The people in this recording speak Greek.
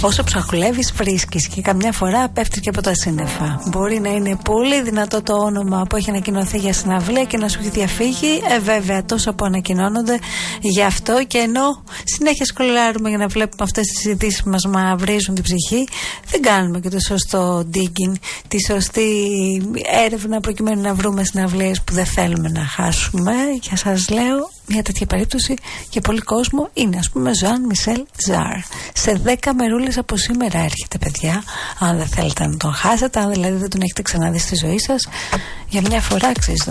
όσο ψαχουλεύεις βρίσκεις και καμιά φορά πέφτεις και από τα σύννεφα. Μπορεί να είναι πολύ δυνατό το όνομα που έχει ανακοινωθεί για συναυλία και να σου έχει διαφύγει. Βέβαια, τόσο που ανακοινώνονται γι' αυτό, και ενώ συνέχεια σκολάρουμε για να βλέπουμε αυτές τις ειδήσεις που μας μαυρίζουν την ψυχή, δεν κάνουμε και το σωστό digging, τη σωστή έρευνα προκειμένου να βρούμε συναυλίες που δεν θέλουμε να χάσουμε. Και σας λέω, μια τέτοια περίπτωση για πολύ κόσμο είναι, ας πούμε, Ζωάν Μισελ Ζαρ. Σε 10 μερούλες από σήμερα έρχεται, παιδιά. Αν δεν θέλετε να τον χάσετε, αν δηλαδή δεν τον έχετε ξαναδεί στη ζωή σας, για μια φορά αξίζει